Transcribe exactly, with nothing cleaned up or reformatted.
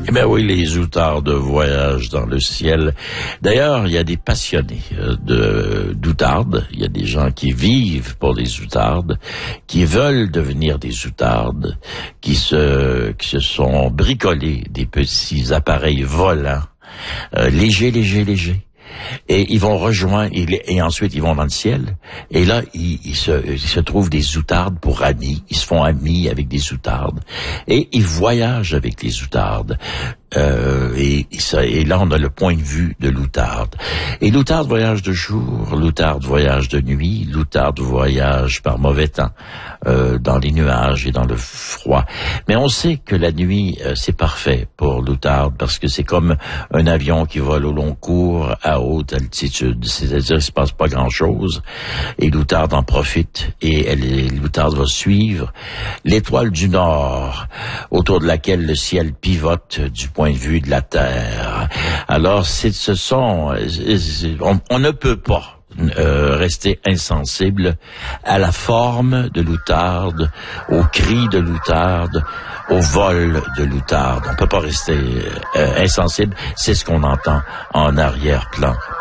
Eh bien oui, les outardes voyagent dans le ciel. D'ailleurs, il y a des passionnés de d'outardes. Il y a des gens qui vivent pour les outardes, qui veulent devenir des outardes, qui se qui se sont bricolés des petits appareils volants, euh, légers, légers, légers. Et ils vont rejoindre, et ensuite ils vont dans le ciel. Et là, ils, ils, se, ils se trouvent des outardes pour amis. Ils se font amis avec des outardes. Et ils voyagent avec les outardes. Euh, et, et, ça, et là, on a le point de vue de l'outarde. Et l'outarde voyage de jour, l'outarde voyage de nuit, l'outarde voyage par mauvais temps, euh, dans les nuages et dans le froid. Mais on sait que la nuit, euh, c'est parfait pour l'outarde, parce que c'est comme un avion qui vole au long cours à haute altitude. C'est-à-dire qu'il ne se passe pas grand-chose. Et l'outarde en profite, et elle, l'outarde va suivre l'étoile du Nord, autour de laquelle le ciel pivote du point de vue de la Terre. Alors, c'est, ce sont, on, on ne peut pas euh, rester insensible à la forme de l'outarde, au cri de l'outarde, au vol de l'outarde. On peut pas rester euh, insensible. C'est ce qu'on entend en arrière-plan.